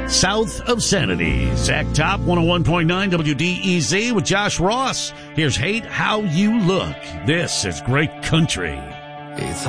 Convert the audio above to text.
South of Sanity. Zach Top, 101.9 WDEZ with Josh Ross. Here's Hate How You Look. This is great country.